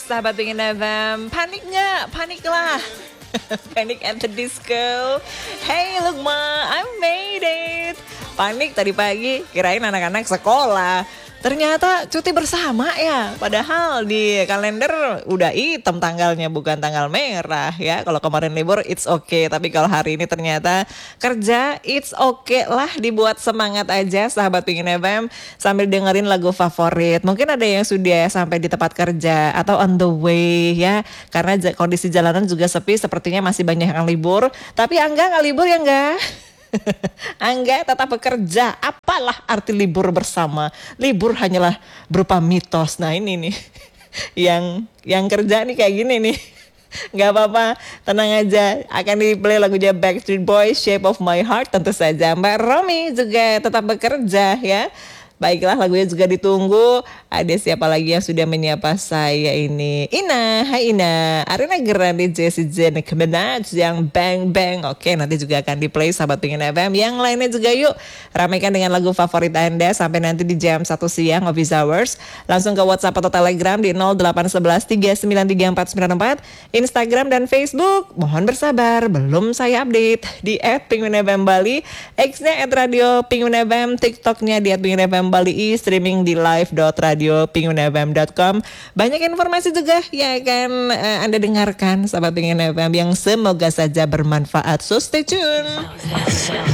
sahabat Pingin FM. Panik nggak? Panik lah. Panic at the Disco. Hey Lukma, I made it. Panik tadi pagi, kirain anak-anak sekolah. Ternyata cuti bersama ya. Padahal di kalender udah hitam tanggalnya, bukan tanggal merah ya. Kalau kemarin libur it's okay, tapi kalau hari ini ternyata kerja it's okay lah. Dibuat semangat aja sahabat Pingin FM sambil dengerin lagu favorit. Mungkin ada yang sudah sampai di tempat kerja atau on the way ya. Karena kondisi jalanan juga sepi, sepertinya masih banyak yang libur. Tapi Angga nggak libur ya Angga? Angga tetap bekerja. Apalah arti libur bersama? Libur hanyalah berupa mitos. Nah ini nih yang kerja nih kayak gini nih. Gak apa-apa, tenang aja. Akan di-play lagunya Backstreet Boys, Shape of My Heart. Tentu saja Mbak Romi juga tetap bekerja ya. Baiklah, lagunya juga ditunggu. Ada siapa lagi yang sudah menyapa saya ini? Ina, hai Ina. Arina Grande, Jessie J, Nicki Minaj yang Bang Bang. Oke, nanti juga akan di-play sahabat Pingin FM. Yang lainnya juga yuk ramaikan dengan lagu favorit Anda sampai nanti di jam 1 siang Office Hours. Langsung ke WhatsApp atau Telegram di 0811 3934494, Instagram dan Facebook. Mohon bersabar, belum saya update di @pinguinfm Bali, X-nya @radio Pinguin FM, TikToknya di @pinguin FM Bali, streaming di live.radiopinguinfm.com. Banyak informasi juga yang akan Anda dengarkan sahabat Pingin FM yang semoga saja bermanfaat. So stay tune.